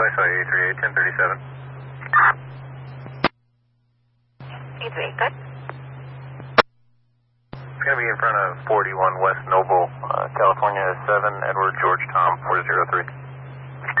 I saw you, 838, 1037. 838, good. It's going to be in front of 41 West Noble